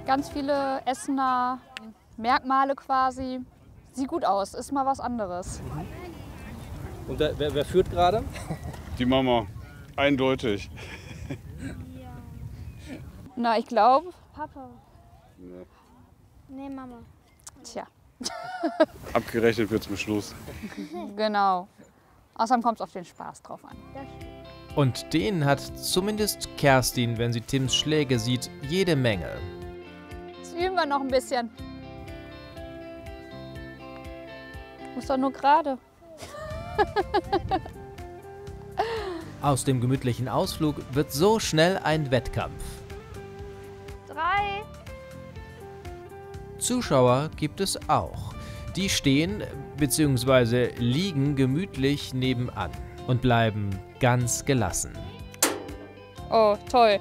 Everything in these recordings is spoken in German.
Ganz viele Essener Merkmale quasi. Sieht gut aus, ist mal was anderes. Und wer führt gerade? Die Mama, eindeutig. Na, ich glaube, Papa. Nee, Mama. tja, Abgerechnet wird zum Schluss. genau. Außerdem kommt es auf den Spaß drauf an. Und den hat zumindest Kerstin, wenn sie Tims Schläge sieht, jede Menge. Jetzt üben wir noch ein bisschen. Muss doch nur gerade. Aus dem gemütlichen Ausflug wird so schnell ein Wettkampf. 3. Zuschauer gibt es auch. Die stehen bzw. liegen gemütlich nebenan und bleiben ganz gelassen. Oh, toll.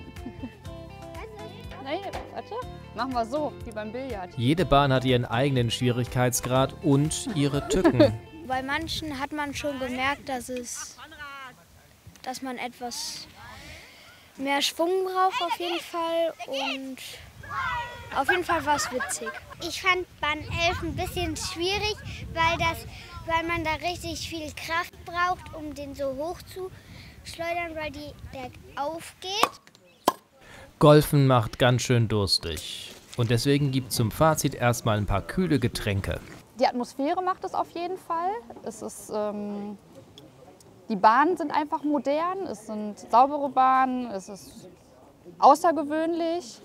Nein, warte. Machen wir so, wie beim Billard. Jede Bahn hat ihren eigenen Schwierigkeitsgrad und ihre Tücken. Bei manchen hat man schon gemerkt, dass man etwas mehr Schwung braucht auf jeden Fall. Und auf jeden Fall war es witzig. Ich fand Bahn 11 ein bisschen schwierig, weil man da richtig viel Kraft braucht, um den so hoch zu schleudern, weil der aufgeht. Golfen macht ganz schön durstig. Und deswegen gibt es zum Fazit erstmal ein paar kühle Getränke. Die Atmosphäre macht es auf jeden Fall. Es ist, die Bahnen sind einfach modern, es sind saubere Bahnen, es ist außergewöhnlich.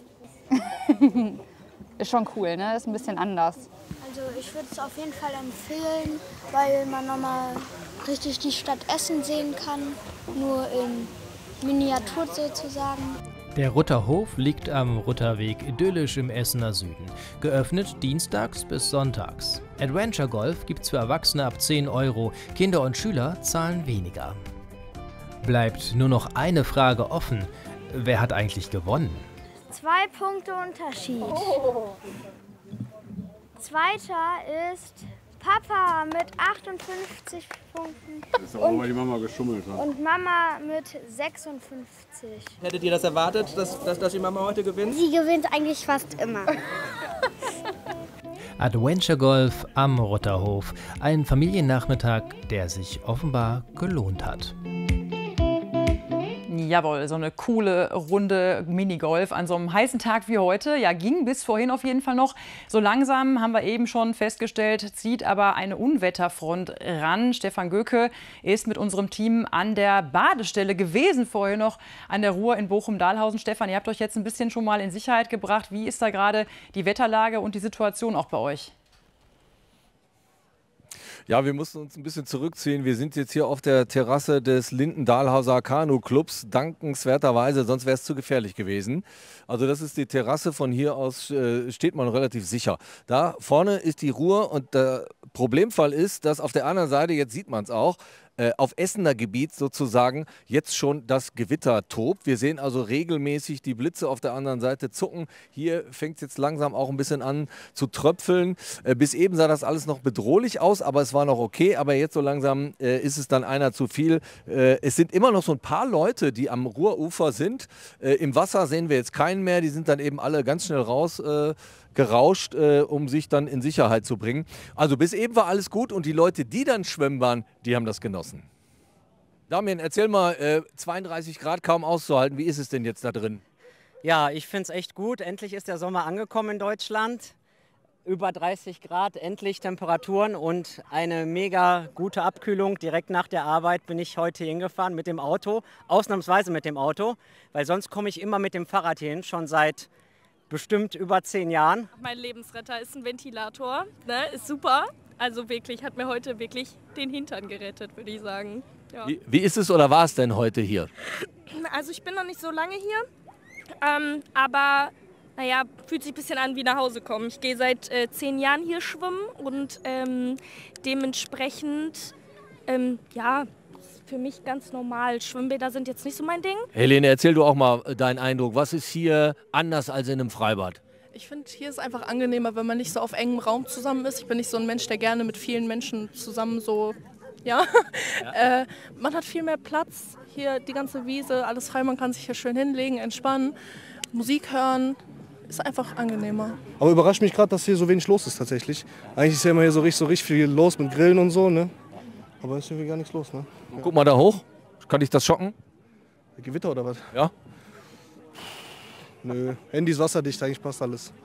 Ist schon cool, ne? Ist ein bisschen anders. Also ich würde es auf jeden Fall empfehlen, weil man nochmal richtig die Stadt Essen sehen kann, nur in Miniatur sozusagen. Der Rutterhof liegt am Rutterweg idyllisch im Essener Süden. Geöffnet dienstags bis sonntags. Adventure Golf gibt's für Erwachsene ab 10 €. Kinder und Schüler zahlen weniger. Bleibt nur noch eine Frage offen. Wer hat eigentlich gewonnen? 2 Punkte Unterschied. Zweiter ist Papa mit 58 Punkten. Das ist auch, weil die Mama geschummelt hat. Und Mama mit 56. Hättet ihr das erwartet, dass die Mama heute gewinnt? Sie gewinnt eigentlich fast immer. Adventure Golf am Rutterhof. Ein Familiennachmittag, der sich offenbar gelohnt hat. Jawohl, so eine coole Runde Minigolf an so einem heißen Tag wie heute. Ja, ging bis vorhin auf jeden Fall noch. So langsam haben wir eben schon festgestellt, zieht aber eine Unwetterfront ran. Stefan Göke ist mit unserem Team an der Badestelle gewesen, vorher noch an der Ruhr in Bochum-Dahlhausen. Stefan, ihr habt euch jetzt ein bisschen schon mal in Sicherheit gebracht. Wie ist da gerade die Wetterlage und die Situation auch bei euch? Ja, wir mussten uns ein bisschen zurückziehen. Wir sind jetzt hier auf der Terrasse des Linden-Dahlhauser Kanu-Clubs, dankenswerterweise, sonst wäre es zu gefährlich gewesen. Also das ist die Terrasse, von hier aus steht man relativ sicher. Da vorne ist die Ruhr und der Problemfall ist, dass auf der anderen Seite, jetzt sieht man es auch, auf Essener Gebiet sozusagen jetzt schon das Gewitter tobt. Wir sehen also regelmäßig die Blitze auf der anderen Seite zucken. Hier fängt es jetzt langsam auch ein bisschen an zu tröpfeln. Bis eben sah das alles noch bedrohlich aus, aber es war noch okay. Aber jetzt so langsam ist es dann einer zu viel. Es sind immer noch so ein paar Leute, die am Ruhrufer sind. Im Wasser sehen wir jetzt keinen mehr. Die sind dann eben alle ganz schnell raus. Gerauscht, um sich dann in Sicherheit zu bringen. Also bis eben war alles gut und die Leute, die dann schwimmen waren, die haben das genossen. Damian, erzähl mal, 32 Grad kaum auszuhalten, wie ist es denn jetzt da drin? Ja, ich finde es echt gut. Endlich ist der Sommer angekommen in Deutschland. Über 30 Grad, endlich Temperaturen und eine mega gute Abkühlung. Direkt nach der Arbeit bin ich heute hingefahren mit dem Auto, ausnahmsweise mit dem Auto, weil sonst komme ich immer mit dem Fahrrad hin, schon seit bestimmt über 10 Jahren. Mein Lebensretter ist ein Ventilator, ne? Ist super. Also wirklich, hat mir heute wirklich den Hintern gerettet, würde ich sagen. Ja. Wie ist es oder war es denn heute hier? Also ich bin noch nicht so lange hier, aber naja, fühlt sich ein bisschen an wie nach Hause kommen. Ich gehe seit 10 Jahren hier schwimmen und dementsprechend, ja, für mich ganz normal. Schwimmbäder sind jetzt nicht so mein Ding. Helene, erzähl du auch mal deinen Eindruck. Was ist hier anders als in einem Freibad? Ich finde, hier ist einfach angenehmer, wenn man nicht so auf engem Raum zusammen ist. Ich bin nicht so ein Mensch, der gerne mit vielen Menschen zusammen so, ja. Man hat viel mehr Platz. Hier die ganze Wiese, alles frei. Man kann sich hier schön hinlegen, entspannen, Musik hören. ist einfach angenehmer. Aber überrascht mich gerade, dass hier so wenig los ist tatsächlich. Eigentlich ist ja immer hier so richtig viel los mit Grillen und so, ne? Aber ist irgendwie gar nichts los, ne? Guck mal da hoch. Kann dich das schocken? Gewitter oder was? Ja. Nö, Handy ist wasserdicht, eigentlich passt alles.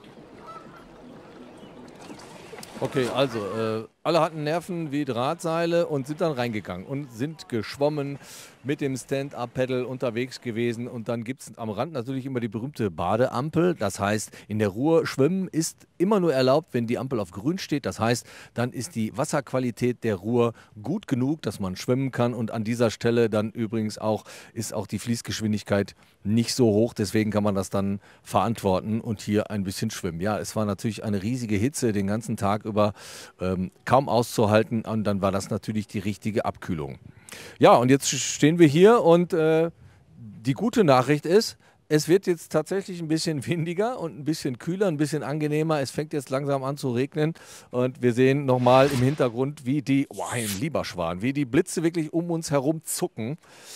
Okay, also alle hatten Nerven wie Drahtseile und sind dann reingegangen und sind geschwommen, mit dem Stand-Up-Paddle unterwegs gewesen. Und dann gibt es am Rand natürlich immer die berühmte Badeampel. Das heißt, in der Ruhr schwimmen ist immer nur erlaubt, wenn die Ampel auf grün steht. Das heißt, dann ist die Wasserqualität der Ruhr gut genug, dass man schwimmen kann. Und an dieser Stelle dann übrigens auch ist auch die Fließgeschwindigkeit nicht so hoch. Deswegen kann man das dann verantworten und hier ein bisschen schwimmen. Ja, es war natürlich eine riesige Hitze den ganzen Tag über, kaum auszuhalten. Und dann war das natürlich die richtige Abkühlung. Ja, und jetzt stehen wir hier und die gute Nachricht ist, es wird jetzt tatsächlich ein bisschen windiger und ein bisschen kühler, ein bisschen angenehmer. Es fängt jetzt langsam an zu regnen und wir sehen nochmal im Hintergrund, wie die, ein lieber Schwan, wie die Blitze wirklich um uns herum zucken.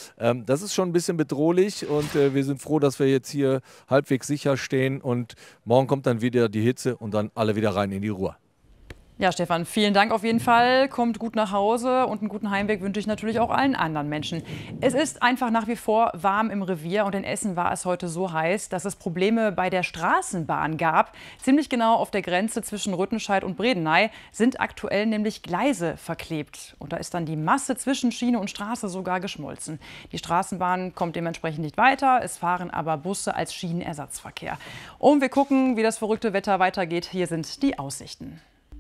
Das ist schon ein bisschen bedrohlich und wir sind froh, dass wir jetzt hier halbwegs sicher stehen und morgen kommt dann wieder die Hitze und dann alle wieder rein in die Ruhr. Ja, Stefan, vielen Dank auf jeden Fall. Kommt gut nach Hause und einen guten Heimweg wünsche ich natürlich auch allen anderen Menschen. Es ist einfach nach wie vor warm im Revier und in Essen war es heute so heiß, dass es Probleme bei der Straßenbahn gab. Ziemlich genau auf der Grenze zwischen Rüttenscheid und Bredeney sind aktuell nämlich Gleise verklebt. Und da ist dann die Masse zwischen Schiene und Straße sogar geschmolzen. Die Straßenbahn kommt dementsprechend nicht weiter, es fahren aber Busse als Schienenersatzverkehr. Und wir gucken, wie das verrückte Wetter weitergeht. Hier sind die Aussichten.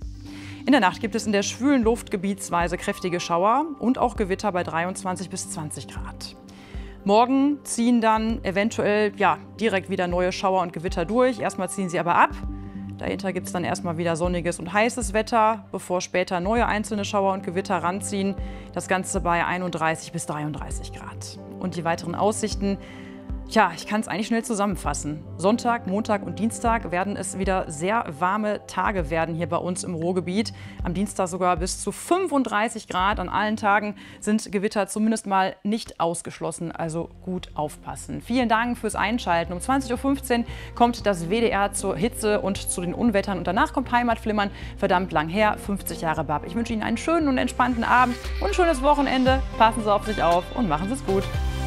In der Nacht gibt es in der schwülen Luft gebietsweise kräftige Schauer und auch Gewitter bei 23 bis 20 Grad. Morgen ziehen dann eventuell direkt wieder neue Schauer und Gewitter durch. Erstmal ziehen sie aber ab. Dahinter gibt es dann erstmal wieder sonniges und heißes Wetter, bevor später neue einzelne Schauer und Gewitter ranziehen. Das Ganze bei 31 bis 33 Grad. Und die weiteren Aussichten. Tja, ich kann es eigentlich schnell zusammenfassen. Sonntag, Montag und Dienstag werden es wieder sehr warme Tage werden hier bei uns im Ruhrgebiet. Am Dienstag sogar bis zu 35 Grad. An allen Tagen sind Gewitter zumindest mal nicht ausgeschlossen, also gut aufpassen. Vielen Dank fürs Einschalten. Um 20:15 Uhr kommt das WDR zur Hitze und zu den Unwettern. Und danach kommt Heimatflimmern, verdammt lang her, 50 Jahre BAP. Ich wünsche Ihnen einen schönen und entspannten Abend und ein schönes Wochenende. Passen Sie auf sich auf und machen Sie es gut.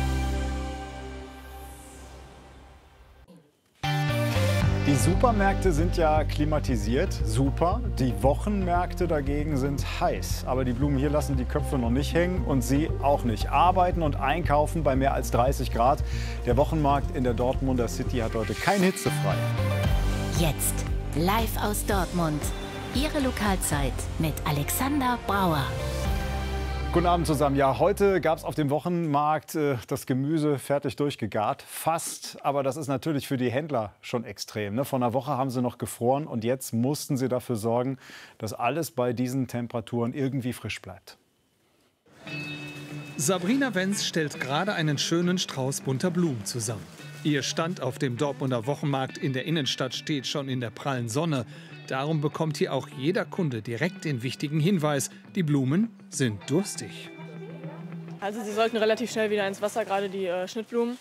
Die Supermärkte sind ja klimatisiert, super. Die Wochenmärkte dagegen sind heiß. Aber die Blumen hier lassen die Köpfe noch nicht hängen und Sie auch nicht. Arbeiten und einkaufen bei mehr als 30 Grad. Der Wochenmarkt in der Dortmunder City hat heute kein hitzefrei. Jetzt live aus Dortmund. Ihre Lokalzeit mit Alexander Brauer. Guten Abend zusammen. Ja, heute gab es auf dem Wochenmarkt das Gemüse fertig durchgegart. Fast, aber das ist natürlich für die Händler schon extrem. Ne? Vor einer Woche haben sie noch gefroren und jetzt mussten sie dafür sorgen, dass alles bei diesen Temperaturen irgendwie frisch bleibt. Sabrina Wenz stellt gerade einen schönen Strauß bunter Blumen zusammen. Ihr Stand auf dem Dortmunder Wochenmarkt in der Innenstadt steht schon in der prallen Sonne. Darum bekommt hier auch jeder Kunde direkt den wichtigen Hinweis: Die Blumen sind durstig. Also sie sollten relativ schnell wieder ins Wasser, gerade die Schnittblumen.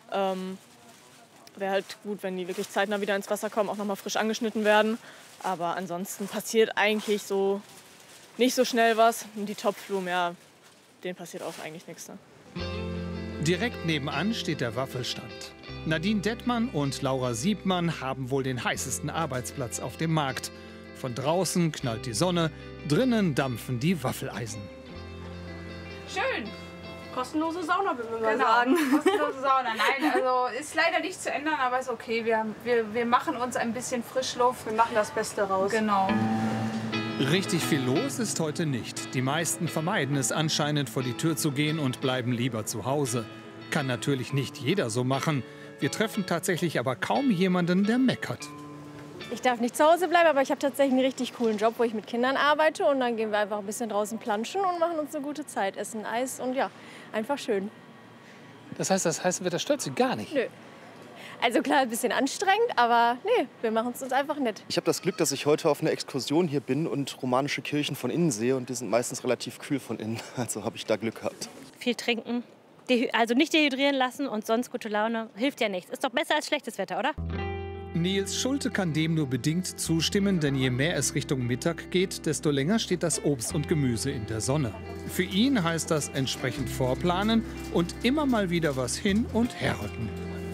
Wäre halt gut, wenn die wirklich zeitnah wieder ins Wasser kommen, auch noch mal frisch angeschnitten werden. Aber ansonsten passiert eigentlich so nicht so schnell was. Und die Topfblumen, ja, denen passiert auch eigentlich nichts. Ne? Direkt nebenan steht der Waffelstand. Nadine Dettmann und Laura Siebmann haben wohl den heißesten Arbeitsplatz auf dem Markt. Von draußen knallt die Sonne, drinnen dampfen die Waffeleisen. Schön. Kostenlose Sauna, würde man Genau, sagen. kostenlose Sauna. Nein, also ist leider nicht zu ändern, aber ist okay. Wir machen uns ein bisschen Frischluft. Wir machen das Beste raus. Genau. Richtig viel los ist heute nicht. Die meisten vermeiden es anscheinend, vor die Tür zu gehen und bleiben lieber zu Hause. Kann natürlich nicht jeder so machen. Wir treffen tatsächlich aber kaum jemanden, der meckert. Ich darf nicht zu Hause bleiben, aber ich habe tatsächlich einen richtig coolen Job, wo ich mit Kindern arbeite. Und dann gehen wir einfach ein bisschen draußen planschen und machen uns eine gute Zeit. Essen Eis und ja, einfach schön. Das heißt, Wetter stört Sie gar nicht? Nö. Also klar, ein bisschen anstrengend, aber nee, wir machen es uns einfach nett. Ich habe das Glück, dass ich heute auf einer Exkursion hier bin und romanische Kirchen von innen sehe. Und die sind meistens relativ kühl von innen. Also habe ich da Glück gehabt. Viel trinken, also nicht dehydrieren lassen und sonst gute Laune. Hilft ja nichts. Ist doch besser als schlechtes Wetter, oder? Nils Schulte kann dem nur bedingt zustimmen, denn je mehr es Richtung Mittag geht, desto länger steht das Obst und Gemüse in der Sonne. Für ihn heißt das entsprechend vorplanen und immer mal wieder was hin- und herrücken.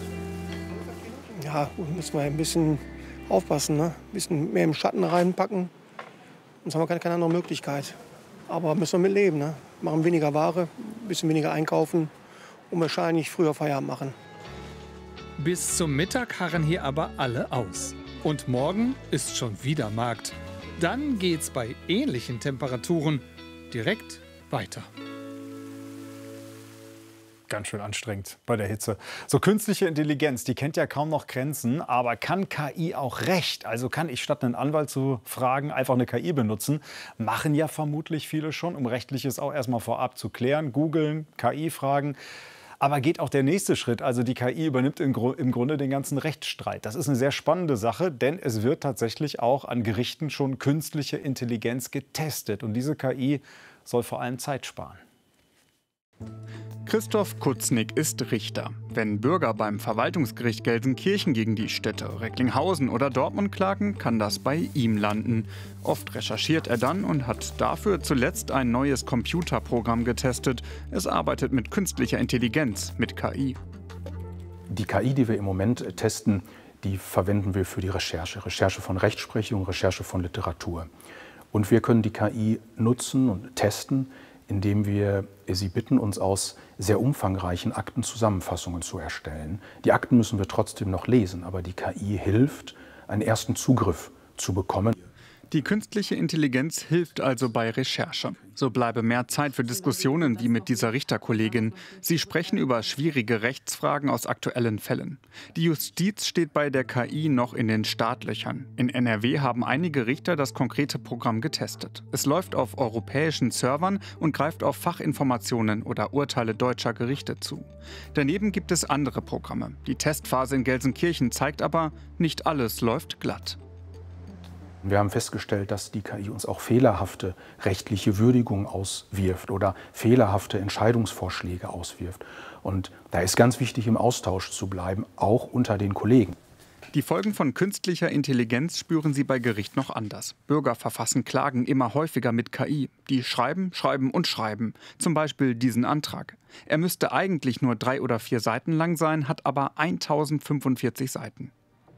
Ja, müssen wir ein bisschen aufpassen, ne? Ein bisschen mehr im Schatten reinpacken. Sonst haben wir keine andere Möglichkeit. Aber müssen wir mit leben, ne? Machen weniger Ware, ein bisschen weniger einkaufen und wahrscheinlich früher Feierabend machen. Bis zum Mittag harren hier aber alle aus. Und morgen ist schon wieder Markt. Dann geht's bei ähnlichen Temperaturen direkt weiter. Ganz schön anstrengend bei der Hitze. So künstliche Intelligenz, die kennt ja kaum noch Grenzen, aber kann KI auch Recht? Also kann ich statt einen Anwalt zu fragen, einfach eine KI benutzen? Machen ja vermutlich viele schon, um Rechtliches auch erstmal vorab zu klären. Googeln, KI fragen. Aber geht auch der nächste Schritt, also die KI übernimmt im Grunde den ganzen Rechtsstreit. Das ist eine sehr spannende Sache, denn es wird tatsächlich auch an Gerichten schon künstliche Intelligenz getestet. Und diese KI soll vor allem Zeit sparen. Christoph Kutznick ist Richter. Wenn Bürger beim Verwaltungsgericht Gelsenkirchen gegen die Städte Recklinghausen oder Dortmund klagen, kann das bei ihm landen. Oft recherchiert er dann und hat dafür zuletzt ein neues Computerprogramm getestet. Es arbeitet mit künstlicher Intelligenz, mit KI. Die KI, die wir im Moment testen, die verwenden wir für die Recherche. Recherche von Rechtsprechung, Recherche von Literatur. Und wir können die KI nutzen und testen, indem wir sie bitten, uns aus sehr umfangreichen Aktenzusammenfassungen zu erstellen. Die Akten müssen wir trotzdem noch lesen, aber die KI hilft, einen ersten Zugriff zu bekommen. Die künstliche Intelligenz hilft also bei Recherche. So bleibe mehr Zeit für Diskussionen wie mit dieser Richterkollegin. Sie sprechen über schwierige Rechtsfragen aus aktuellen Fällen. Die Justiz steht bei der KI noch in den Startlöchern. In NRW haben einige Richter das konkrete Programm getestet. Es läuft auf europäischen Servern und greift auf Fachinformationen oder Urteile deutscher Gerichte zu. Daneben gibt es andere Programme. Die Testphase in Gelsenkirchen zeigt aber, nicht alles läuft glatt. Wir haben festgestellt, dass die KI uns auch fehlerhafte rechtliche Würdigungen auswirft oder fehlerhafte Entscheidungsvorschläge auswirft. Und da ist ganz wichtig, im Austausch zu bleiben, auch unter den Kollegen. Die Folgen von künstlicher Intelligenz spüren sie bei Gericht noch anders. Bürger verfassen Klagen immer häufiger mit KI. Die schreiben, schreiben und schreiben. Zum Beispiel diesen Antrag. Er müsste eigentlich nur 3 oder 4 Seiten lang sein, hat aber 1045 Seiten.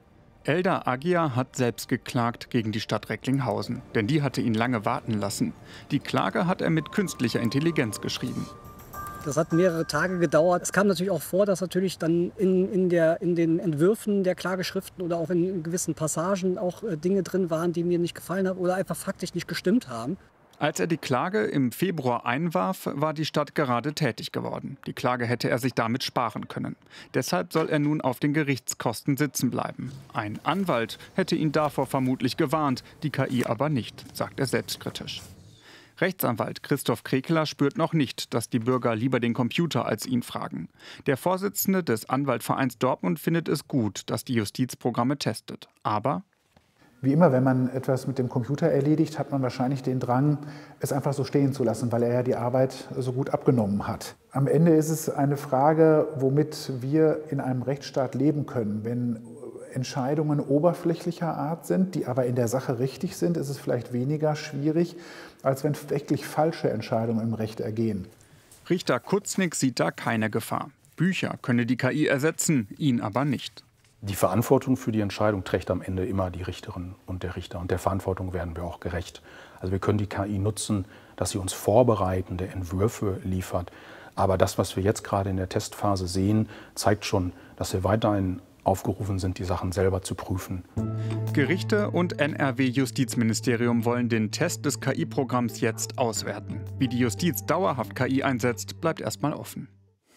Elda Agia hat selbst geklagt gegen die Stadt Recklinghausen, denn die hatte ihn lange warten lassen. Die Klage hat er mit künstlicher Intelligenz geschrieben. Das hat mehrere Tage gedauert. Es kam natürlich auch vor, dass natürlich dann in den Entwürfen der Klageschriften oder auch in gewissen Passagen auch Dinge drin waren, die mir nicht gefallen haben oder einfach faktisch nicht gestimmt haben. Als er die Klage im Februar einwarf, war die Stadt gerade tätig geworden. Die Klage hätte er sich damit sparen können. Deshalb soll er nun auf den Gerichtskosten sitzen bleiben. Ein Anwalt hätte ihn davor vermutlich gewarnt, die KI aber nicht, sagt er selbstkritisch. Rechtsanwalt Christoph Krekeler spürt noch nicht, dass die Bürger lieber den Computer als ihn fragen. Der Vorsitzende des Anwaltvereins Dortmund findet es gut, dass die Justiz Programme testet. Aber wie immer, wenn man etwas mit dem Computer erledigt, hat man wahrscheinlich den Drang, es einfach so stehen zu lassen, weil er ja die Arbeit so gut abgenommen hat. Am Ende ist es eine Frage, womit wir in einem Rechtsstaat leben können. Wenn Entscheidungen oberflächlicher Art sind, die aber in der Sache richtig sind, ist es vielleicht weniger schwierig, als wenn wirklich falsche Entscheidungen im Recht ergehen. Richter Kutznick sieht da keine Gefahr. Bücher könne die KI ersetzen, ihn aber nicht. Die Verantwortung für die Entscheidung trägt am Ende immer die Richterin und der Richter. Und der Verantwortung werden wir auch gerecht. Also wir können die KI nutzen, dass sie uns vorbereitende Entwürfe liefert. Aber das, was wir jetzt gerade in der Testphase sehen, zeigt schon, dass wir weiterhin aufgerufen sind, die Sachen selber zu prüfen. Gerichte und NRW-Justizministerium wollen den Test des KI-Programms jetzt auswerten. Wie die Justiz dauerhaft KI einsetzt, bleibt erstmal offen.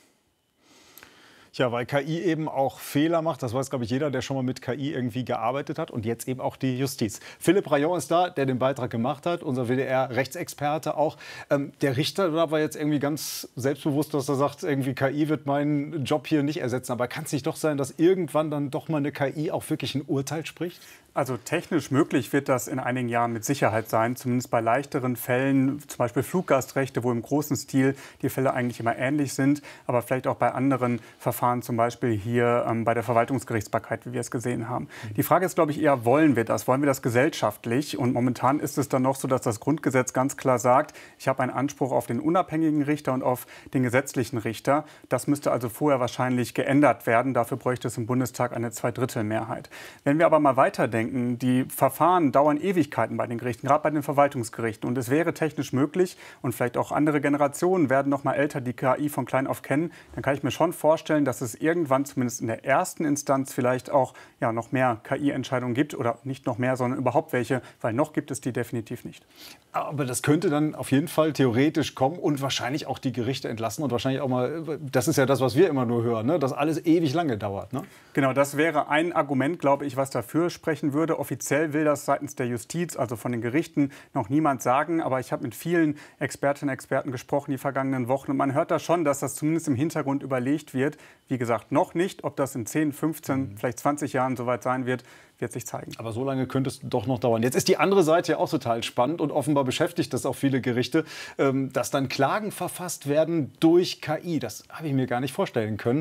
Ja, weil KI eben auch Fehler macht. Das weiß, glaube ich, jeder, der schon mal mit KI irgendwie gearbeitet hat. Und jetzt eben auch die Justiz. Philipp Rayon ist da, der den Beitrag gemacht hat, unser WDR-Rechtsexperte auch. Der Richter war jetzt irgendwie ganz selbstbewusst, dass er sagt, irgendwie KI wird meinen Job hier nicht ersetzen. Aber kann es nicht doch sein, dass irgendwann dann doch mal eine KI auch wirklich ein Urteil spricht? Also technisch möglich wird das in einigen Jahren mit Sicherheit sein, zumindest bei leichteren Fällen, zum Beispiel Fluggastrechte, wo im großen Stil die Fälle eigentlich immer ähnlich sind, aber vielleicht auch bei anderen Verfahren, zum Beispiel hier bei der Verwaltungsgerichtsbarkeit, wie wir es gesehen haben. Die Frage ist, glaube ich, eher, wollen wir das? Wollen wir das gesellschaftlich? Und momentan ist es dann noch so, dass das Grundgesetz ganz klar sagt, ich habe einen Anspruch auf den unabhängigen Richter und auf den gesetzlichen Richter. Das müsste also vorher wahrscheinlich geändert werden. Dafür bräuchte es im Bundestag eine Zweidrittelmehrheit. Wenn wir aber mal weiterdenken, die Verfahren dauern Ewigkeiten bei den Gerichten, gerade bei den Verwaltungsgerichten. Und es wäre technisch möglich, und vielleicht auch andere Generationen werden noch mal älter die KI von klein auf kennen, dann kann ich mir schon vorstellen, dass es irgendwann zumindest in der ersten Instanz vielleicht auch noch mehr KI-Entscheidungen gibt. Oder nicht noch mehr, sondern überhaupt welche, weil noch gibt es die definitiv nicht. Aber das könnte dann auf jeden Fall theoretisch kommen und wahrscheinlich auch die Gerichte entlasten und wahrscheinlich auch mal, das ist ja das, was wir immer nur hören, ne? Dass alles ewig lange dauert. Ne? Genau, das wäre ein Argument, glaube ich, was dafür sprechen würde. Offiziell will das seitens der Justiz, also von den Gerichten, noch niemand sagen. Aber ich habe mit vielen Expertinnen und Experten gesprochen die vergangenen Wochen. Und man hört da schon, dass das zumindest im Hintergrund überlegt wird. Wie gesagt, noch nicht. Ob das in 10, 15, vielleicht 20 Jahren soweit sein wird, wird sich zeigen. Aber so lange könnte es doch noch dauern. Jetzt ist die andere Seite ja auch total spannend und offenbar beschäftigt das auch viele Gerichte, dass dann Klagen verfasst werden durch KI. Das habe ich mir gar nicht vorstellen können.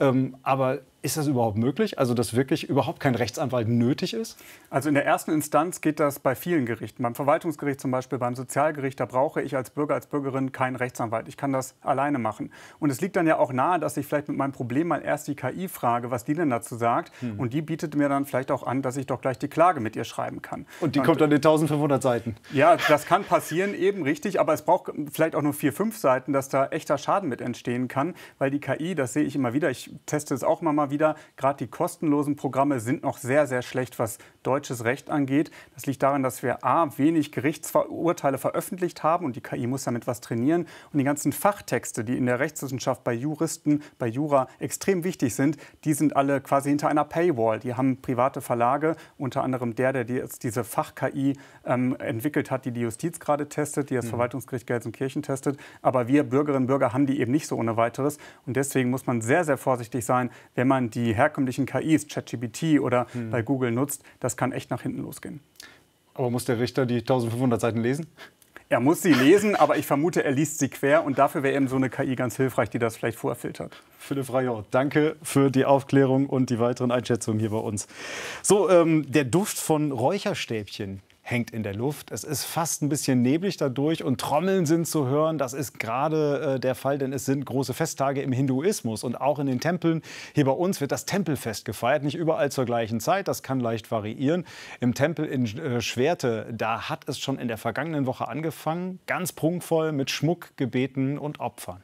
Aber ist das überhaupt möglich? Also, dass wirklich überhaupt kein Rechtsanwalt nötig ist? Also in der ersten Instanz geht das bei vielen Gerichten. Beim Verwaltungsgericht zum Beispiel, beim Sozialgericht, da brauche ich als Bürger, als Bürgerin keinen Rechtsanwalt. Ich kann das alleine machen. Und es liegt dann ja auch nahe, dass ich vielleicht mit meinem Problem mal erst die KI frage, was die denn dazu sagt. Und die bietet mir dann vielleicht auch an, dass ich doch gleich die Klage mit ihr schreiben kann. Und die kommt dann in 1500 Seiten? Ja, das kann passieren, eben richtig. Aber es braucht vielleicht auch nur 4, 5 Seiten, dass da echter Schaden mit entstehen kann. Weil die KI, das sehe ich immer wieder, ich teste es auch immer mal wieder, gerade die kostenlosen Programme sind noch sehr, sehr schlecht, was deutsches Recht angeht. Das liegt daran, dass wir wenig Gerichtsurteile veröffentlicht haben und die KI muss damit was trainieren. Und die ganzen Fachtexte, die in der Rechtswissenschaft bei Juristen, bei Jura extrem wichtig sind, die sind alle quasi hinter einer Paywall. Die haben private Verlage, unter anderem der jetzt diese Fach-KI entwickelt hat, die die Justiz gerade testet, die das Verwaltungsgericht Gelsenkirchen testet. Aber wir Bürgerinnen und Bürger haben die eben nicht so ohne weiteres. Und deswegen muss man sehr, sehr vorsichtig sein, wenn man die herkömmlichen KIs, ChatGPT oder bei Google nutzt. Das kann echt nach hinten losgehen. Aber muss der Richter die 1500 Seiten lesen? Er muss sie lesen, aber ich vermute, er liest sie quer. Und dafür wäre eben so eine KI ganz hilfreich, die das vielleicht vorher filtert. Philipp Rayon, danke für die Aufklärung und die weiteren Einschätzungen hier bei uns. So, der Duft von Räucherstäbchen hängt in der Luft. Es ist fast ein bisschen neblig dadurch und Trommeln sind zu hören. Das ist gerade der Fall, denn es sind große Festtage im Hinduismus und auch in den Tempeln. Hier bei uns wird das Tempelfest gefeiert, nicht überall zur gleichen Zeit. Das kann leicht variieren. Im Tempel in Schwerte, da hat es schon in der vergangenen Woche angefangen. Ganz prunkvoll mit Schmuck, Gebeten und Opfern.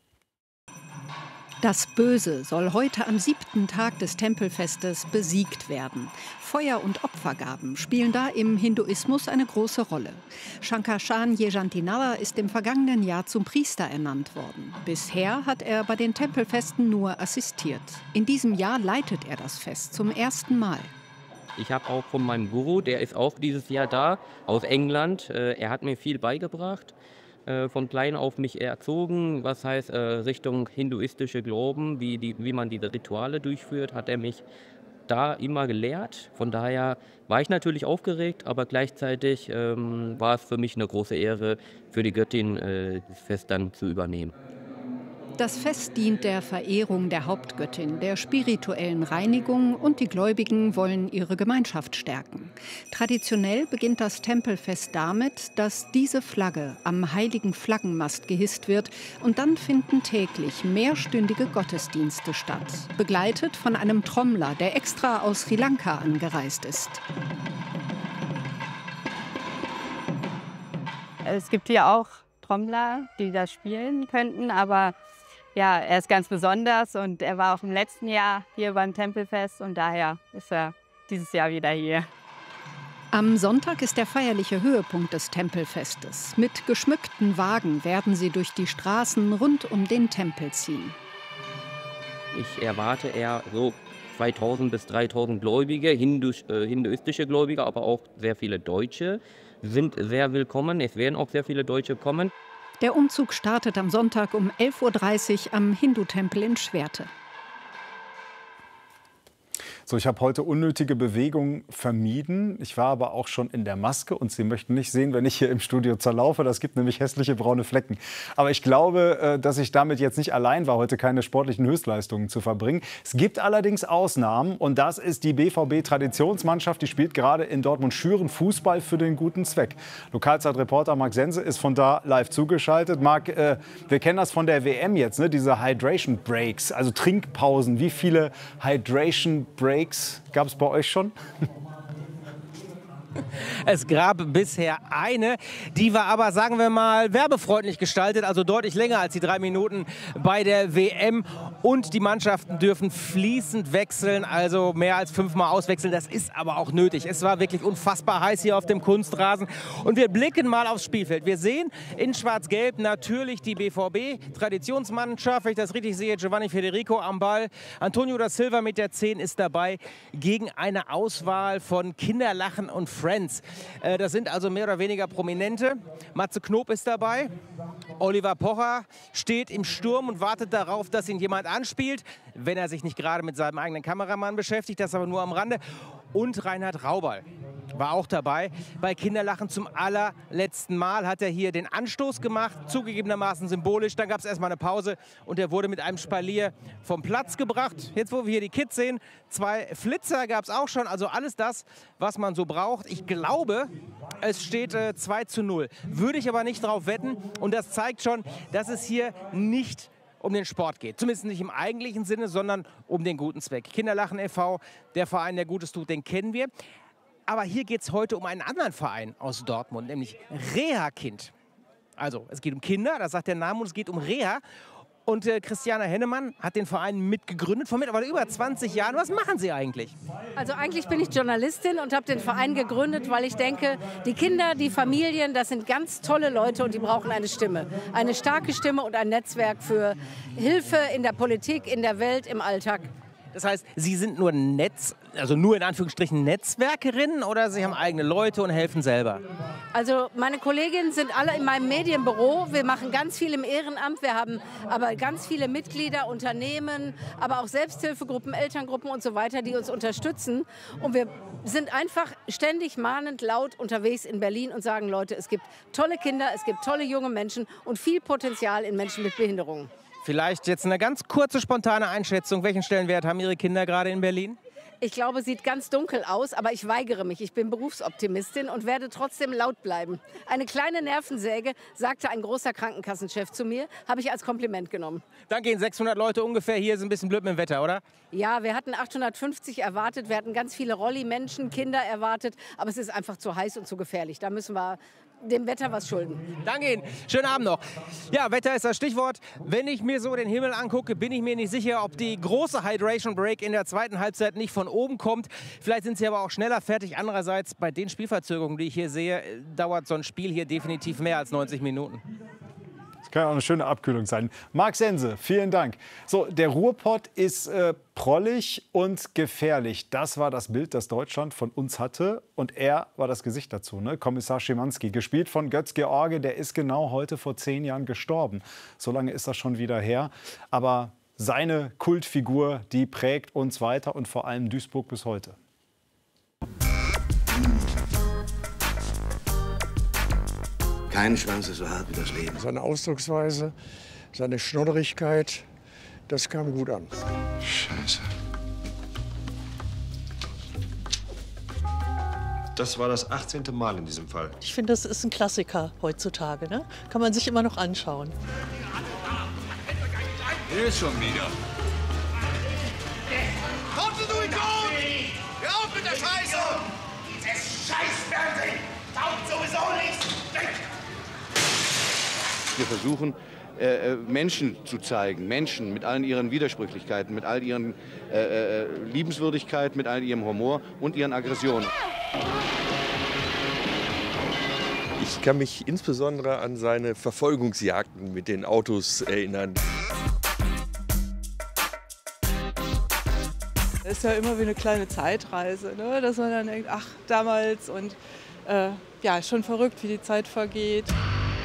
Das Böse soll heute am 7. Tag des Tempelfestes besiegt werden. Feuer- und Opfergaben spielen da im Hinduismus eine große Rolle. Shankarshan Yejantinawa ist im vergangenen Jahr zum Priester ernannt worden. Bisher hat er bei den Tempelfesten nur assistiert. In diesem Jahr leitet er das Fest zum ersten Mal. Ich habe auch von meinem Guru, der ist auch dieses Jahr da, aus England. Er hat mir viel beigebracht. Von klein auf mich erzogen, was heißt Richtung hinduistische Glauben, wie man diese Rituale durchführt, hat er mich da immer gelehrt. Von daher war ich natürlich aufgeregt, aber gleichzeitig war es für mich eine große Ehre, für die Göttin das Fest dann zu übernehmen. Das Fest dient der Verehrung der Hauptgöttin, der spirituellen Reinigung und die Gläubigen wollen ihre Gemeinschaft stärken. Traditionell beginnt das Tempelfest damit, dass diese Flagge am heiligen Flaggenmast gehisst wird und dann finden täglich mehrstündige Gottesdienste statt, begleitet von einem Trommler, der extra aus Sri Lanka angereist ist. Es gibt hier auch Trommler, die das spielen könnten, aber ja, er ist ganz besonders und er war auch im letzten Jahr hier beim Tempelfest und daher ist er dieses Jahr wieder hier. Am Sonntag ist der feierliche Höhepunkt des Tempelfestes. Mit geschmückten Wagen werden sie durch die Straßen rund um den Tempel ziehen. Ich erwarte eher so 2000 bis 3000 Gläubige, hinduistische Gläubige, aber auch sehr viele Deutsche sind sehr willkommen. Es werden auch sehr viele Deutsche kommen. Der Umzug startet am Sonntag um 11:30 Uhr am Hindu-Tempel in Schwerte. So, ich habe heute unnötige Bewegungen vermieden. Ich war aber auch schon in der Maske und Sie möchten nicht sehen, wenn ich hier im Studio zerlaufe. Das gibt nämlich hässliche braune Flecken. Aber ich glaube, dass ich damit jetzt nicht allein war, heute keine sportlichen Höchstleistungen zu verbringen. Es gibt allerdings Ausnahmen und das ist die BVB-Traditionsmannschaft. Die spielt gerade in Dortmund-Schüren Fußball für den guten Zweck. Lokalzeitreporter Marc Sense ist von da live zugeschaltet. Marc, wir kennen das von der WM jetzt, ne? Diese Hydration Breaks, also Trinkpausen. Wie viele Hydration Breaks gab es bei euch schon? Es gab bisher eine, die war aber, sagen wir mal, werbefreundlich gestaltet, also deutlich länger als die 3 Minuten bei der WM. Und die Mannschaften dürfen fließend wechseln, also mehr als 5-mal auswechseln. Das ist aber auch nötig. Es war wirklich unfassbar heiß hier auf dem Kunstrasen. Und wir blicken mal aufs Spielfeld. Wir sehen in Schwarz-Gelb natürlich die BVB-Traditionsmannschaft. Wenn ich das richtig sehe, Giovanni Federico am Ball. Antonio da Silva mit der 10 ist dabei gegen eine Auswahl von Kinderlachen und Friends. Das sind also mehr oder weniger Prominente. Matze Knob ist dabei. Oliver Pocher steht im Sturm und wartet darauf, dass ihn jemand anspielt, wenn er sich nicht gerade mit seinem eigenen Kameramann beschäftigt, das aber nur am Rande. Und Reinhard Raubal war auch dabei. Bei Kinderlachen zum allerletzten Mal hat er hier den Anstoß gemacht, zugegebenermaßen symbolisch. Dann gab es erstmal eine Pause und er wurde mit einem Spalier vom Platz gebracht. Jetzt, wo wir hier die Kids sehen, 2 Flitzer gab es auch schon. Also alles das, was man so braucht. Ich glaube, es steht 2:0. Würde ich aber nicht drauf wetten. Und das zeigt schon, dass es hier nicht um den Sport geht. Zumindest nicht im eigentlichen Sinne, sondern um den guten Zweck. Kinderlachen e.V., der Verein, der Gutes tut, den kennen wir. Aber hier geht es heute um einen anderen Verein aus Dortmund, nämlich Reha-Kind. Also es geht um Kinder, das sagt der Name, und es geht um Reha. Und Christiane Hennemann hat den Verein mitgegründet, vor mittlerweile über 20 Jahren. Was machen Sie eigentlich? Also eigentlich bin ich Journalistin und habe den Verein gegründet, weil ich denke, die Kinder, die Familien, das sind ganz tolle Leute und die brauchen eine Stimme. Eine starke Stimme und ein Netzwerk für Hilfe in der Politik, in der Welt, im Alltag. Das heißt, Sie sind nur nur in Anführungsstrichen Netzwerkerinnen oder Sie haben eigene Leute und helfen selber? Also meine Kolleginnen sind alle in meinem Medienbüro. Wir machen ganz viel im Ehrenamt. Wir haben aber ganz viele Mitglieder, Unternehmen, aber auch Selbsthilfegruppen, Elterngruppen und so weiter, die uns unterstützen. Und wir sind einfach ständig mahnend laut unterwegs in Berlin und sagen, Leute, es gibt tolle Kinder, es gibt tolle junge Menschen und viel Potenzial in Menschen mit Behinderungen. Vielleicht jetzt eine ganz kurze, spontane Einschätzung. Welchen Stellenwert haben Ihre Kinder gerade in Berlin? Ich glaube, sieht ganz dunkel aus, aber ich weigere mich. Ich bin Berufsoptimistin und werde trotzdem laut bleiben. Eine kleine Nervensäge, sagte ein großer Krankenkassenchef zu mir, habe ich als Kompliment genommen. Dann gehen 600 Leute ungefähr. Hier ist ein bisschen blöd mit dem Wetter, oder? Ja, wir hatten 850 erwartet. Wir hatten ganz viele Rolli-Menschen, Kinder erwartet. Aber es ist einfach zu heiß und zu gefährlich. Da müssen wir dem Wetter was schulden. Danke Ihnen. Schönen Abend noch. Ja, Wetter ist das Stichwort. Wenn ich mir so den Himmel angucke, bin ich mir nicht sicher, ob die große Hydration Break in der zweiten Halbzeit nicht von oben kommt. Vielleicht sind sie aber auch schneller fertig. Andererseits, bei den Spielverzögerungen, die ich hier sehe, dauert so ein Spiel hier definitiv mehr als 90 Minuten. Das kann auch eine schöne Abkühlung sein. Marc Sense, vielen Dank. So, der Ruhrpott ist prollig und gefährlich. Das war das Bild, das Deutschland von uns hatte. Und er war das Gesicht dazu, ne? Kommissar Schimanski, gespielt von Götz George. Der ist genau heute vor 10 Jahren gestorben. So lange ist das schon wieder her. Aber seine Kultfigur, die prägt uns weiter und vor allem Duisburg bis heute. Kein Schwanz ist so hart wie das Leben. Seine Ausdrucksweise, seine Schnodderigkeit, das kam gut an. Scheiße. Das war das 18. Mal in diesem Fall. Ich finde, das ist ein Klassiker heutzutage. Ne? Kann man sich immer noch anschauen. Hier ist schon wieder. Kommt du Idiot! Hör auf mit der Scheiße! Dieses Scheißfernsehen taugt sowieso nichts! Wir versuchen, Menschen zu zeigen. Menschen mit allen ihren Widersprüchlichkeiten, mit all ihren Liebenswürdigkeiten, mit all ihrem Humor und ihren Aggressionen. Ich kann mich insbesondere an seine Verfolgungsjagden mit den Autos erinnern. Das ist ja immer wie eine kleine Zeitreise, ne? Dass man dann denkt, ach, damals und ja, schon verrückt, wie die Zeit vergeht.